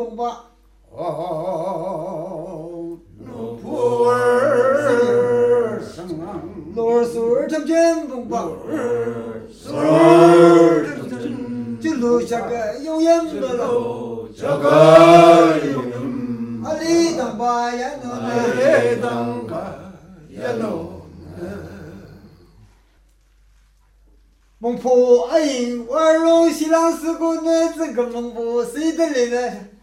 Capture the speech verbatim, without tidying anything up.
蹦吧， 哦，奴仆儿生啊， 罗儿苏儿成真蹦吧， 孙儿成真， 就留下个永远不老。 这个永远， 啊里当吧呀喏哎喏， 当吧呀喏。 孟婆哎，我容西凉四个男子个孟婆谁的人呢？